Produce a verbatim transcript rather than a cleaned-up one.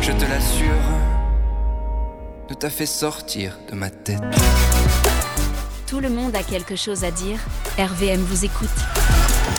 je te l'assure, ne t'a fait sortir de ma tête. Tout le monde a quelque chose à dire. R V M vous écoute.